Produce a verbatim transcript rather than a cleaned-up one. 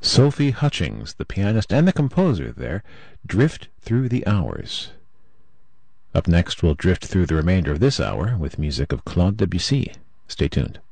Sophie Hutchings, the pianist and the composer there, drift through the hours. Up next, we'll drift through the remainder of this hour with music of Claude Debussy. Stay tuned.